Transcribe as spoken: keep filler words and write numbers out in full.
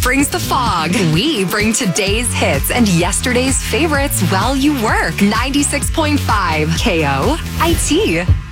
brings the fog. We bring today's hits and yesterday's favorites while you work. ninety-six point five K O I T.